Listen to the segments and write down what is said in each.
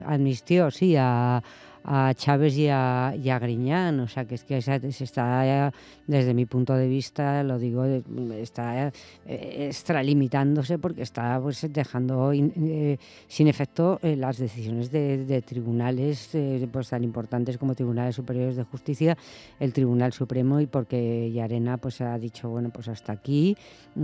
amnistió, sí, a Chávez y a Griñán. O sea, que es que se está, desde mi punto de vista, lo digo, está extralimitándose, porque está pues dejando sin efecto las decisiones de tribunales pues tan importantes como tribunales superiores de justicia, el Tribunal Supremo, y porque Llarena pues ha dicho, bueno, pues hasta aquí.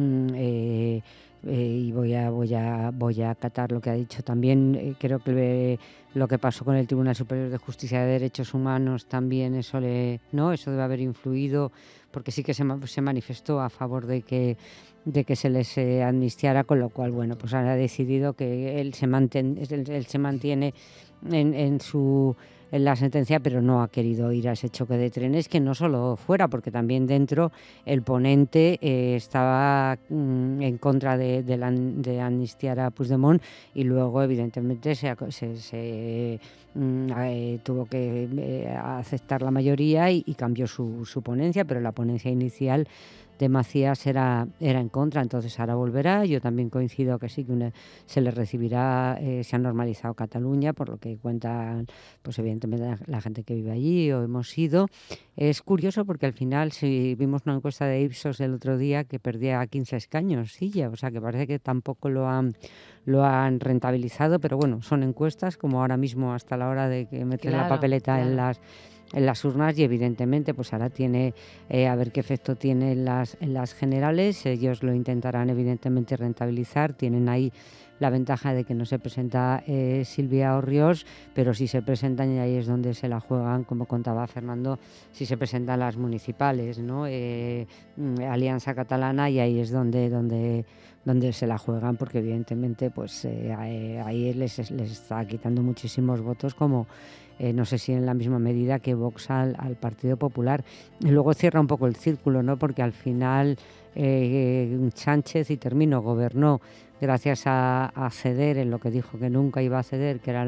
Y voy a acatar lo que ha dicho también. Creo que lo que pasó con el Tribunal Superior de Justicia de Derechos Humanos también, eso debe haber influido, porque sí que se manifestó a favor de que se les amnistiara, con lo cual, bueno, pues ahora ha decidido que él se mantiene en la sentencia, pero no ha querido ir a ese choque de trenes, que no solo fuera, porque también dentro el ponente estaba en contra de amnistiar a Puigdemont, y luego evidentemente tuvo que aceptar la mayoría y cambió su ponencia, pero la ponencia inicial de Macías era en contra. Entonces ahora volverá. Yo también coincido que sí, que se le recibirá. Se ha normalizado Cataluña, por lo que cuentan pues evidentemente la gente que vive allí o hemos ido. Es curioso porque al final, si vimos una encuesta de Ipsos el otro día, que perdía 15 escaños Silla, o sea que parece que tampoco lo han rentabilizado, pero bueno, son encuestas, como ahora mismo, hasta la hora de que meter la papeleta en las urnas, y evidentemente pues ahora tiene a ver qué efecto tiene en las generales. Ellos lo intentarán evidentemente rentabilizar. Tienen ahí la ventaja de que no se presenta Silvia Orriols, pero sí se presentan, y ahí es donde se la juegan, como contaba Fernando, si se presentan las municipales, ¿no? Alianza Catalana, y ahí es donde se la juegan, porque evidentemente pues ahí les está quitando muchísimos votos, como no sé si en la misma medida que Vox al Partido Popular. Y luego cierra un poco el círculo, ¿no? Porque al final Sánchez, y termino, gobernó gracias a ceder en lo que dijo que nunca iba a ceder, que era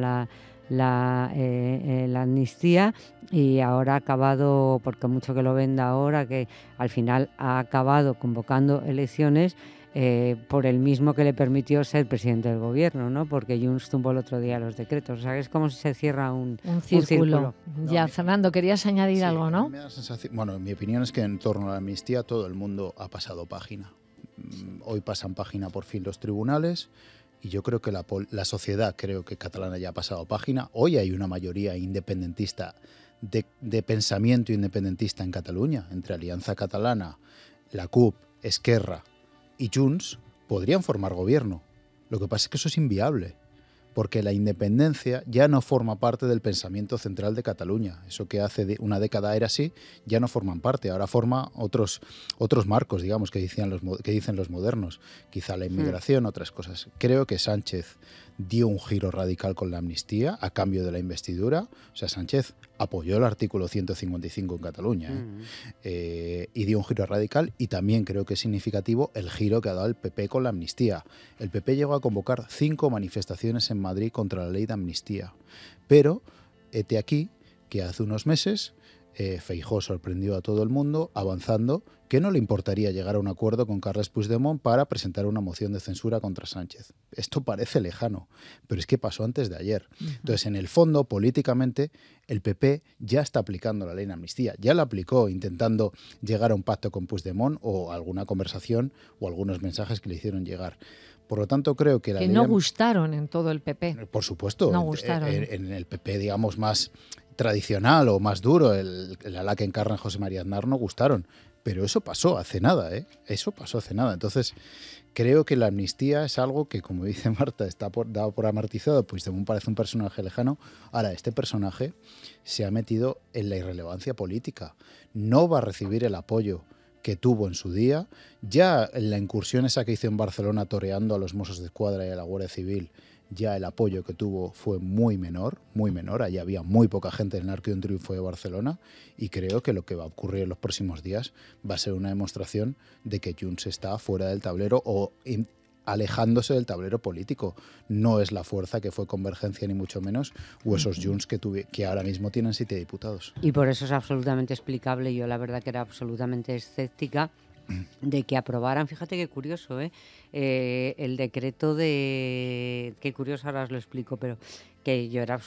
la amnistía, y ahora ha acabado, porque mucho que lo venda ahora, que al final ha acabado convocando elecciones por el mismo que le permitió ser presidente del gobierno, ¿no? Porque Junts tumbó el otro día los decretos. O sea, es como si se cierra un círculo. Ya, Fernando, querías añadir algo, ¿no? A mí me da la sensación, bueno, mi opinión es que en torno a la amnistía todo el mundo ha pasado página. Hoy pasan página por fin los tribunales, y yo creo que la sociedad, creo que catalana, ya ha pasado página. Hoy hay una mayoría independentista, de pensamiento independentista en Cataluña, entre Alianza Catalana, la CUP, Esquerra y Junts, podrían formar gobierno. Lo que pasa es que eso es inviable, porque la independencia ya no forma parte del pensamiento central de Cataluña. Eso que hace una década era así, ya no forman parte. Ahora forma otros marcos, digamos, que dicen los modernos. Quizá la inmigración, otras cosas. Creo que Sánchez dio un giro radical con la amnistía a cambio de la investidura. O sea, Sánchez apoyó el artículo 155 en Cataluña, y dio un giro radical, y también creo que es significativo el giro que ha dado el PP con la amnistía. El PP llegó a convocar 5 manifestaciones en Madrid contra la ley de amnistía, pero hete aquí que hace unos meses Feijóo sorprendió a todo el mundo avanzando que no le importaría llegar a un acuerdo con Carles Puigdemont para presentar una moción de censura contra Sánchez. Esto parece lejano, pero es que pasó antes de ayer. Entonces, en el fondo, políticamente, el PP ya está aplicando la ley de amnistía. Ya la aplicó intentando llegar a un pacto con Puigdemont, o alguna conversación o algunos mensajes que le hicieron llegar. Por lo tanto, creo que no gustaron en todo el PP. Por supuesto. No gustaron. En el PP, digamos, más tradicional o más duro, el ala que encarna José María Aznar, no gustaron. Pero eso pasó hace nada, ¿eh? Eso pasó hace nada. Entonces, creo que la amnistía es algo que, como dice Marta, está dado por amortizado. Puigdemont parece un personaje lejano. Ahora, este personaje se ha metido en la irrelevancia política. No va a recibir el apoyo que tuvo en su día. Ya en la incursión esa que hizo en Barcelona toreando a los Mossos de Escuadra y a la Guardia Civil, ya el apoyo que tuvo fue muy menor, muy menor. Allí había muy poca gente en el Arco de un Triunfo de Barcelona, y creo que lo que va a ocurrir en los próximos días va a ser una demostración de que Junts está fuera del tablero, o alejándose del tablero político. No es la fuerza que fue Convergencia, ni mucho menos, o esos Junts que ahora mismo tienen 7 diputados. Y por eso es absolutamente explicable. Yo la verdad que era absolutamente escéptica de que aprobaran, fíjate qué curioso, el decreto de... Qué curioso, ahora os lo explico, pero que yo era